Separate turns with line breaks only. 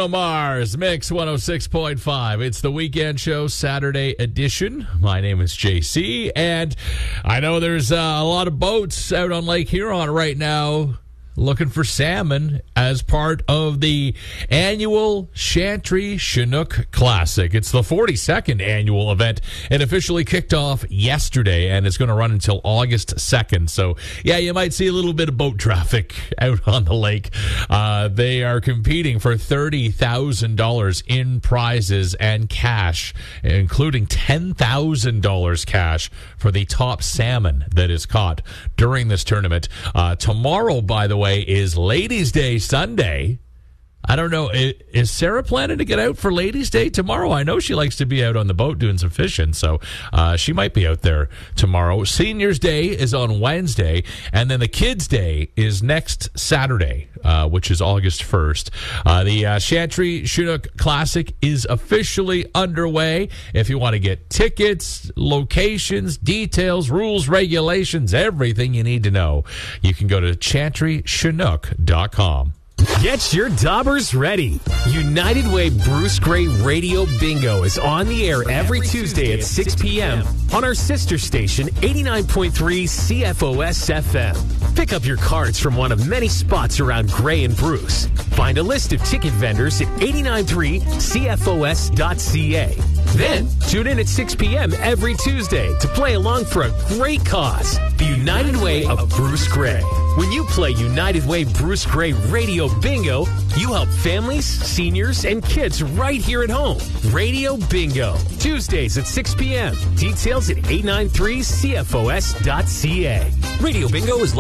Bruno Mars, Mix 106.5. It's the weekend show, Saturday edition. My name is JC, and I know there's a lot of boats out on Lake Huron right now looking for salmon as part of the annual Chantry Chinook Classic. It's the 42nd annual event. It officially kicked off yesterday, and it's going to run until August 2nd. So, yeah, you might see a little bit of boat traffic out on the lake. They are competing for $30,000 in prizes and cash, including $10,000 cash for the top salmon that is caught during this tournament. Tomorrow, by the way, is Ladies' Day Sunday. I don't know. Is Sarah planning to get out for Ladies' Day tomorrow? I know she likes to be out on the boat doing some fishing, so she might be out there tomorrow. Seniors' Day is on Wednesday, and then the Kids' Day is next Saturday, which is August 1st. The Chantry Chinook Classic is officially underway. If you want to get tickets, locations, details, rules, regulations, everything you need to know, you can go to chantrychinook.com.
Get your daubers ready. United Way Bruce Gray Radio Bingo is on the air every Tuesday at 6 p.m. on our sister station, 89.3 CFOS FM. Pick up your cards from one of many spots around Gray and Bruce. Find a list of ticket vendors at 893cfos.ca. Then, tune in at 6 p.m. every Tuesday to play along for a great cause, the United Way of Bruce Gray. When you play United Way Bruce Gray Radio Bingo, you help families, seniors, and kids right here at home. Radio Bingo, Tuesdays at 6 p.m. Details at 893cfos.ca. Radio Bingo is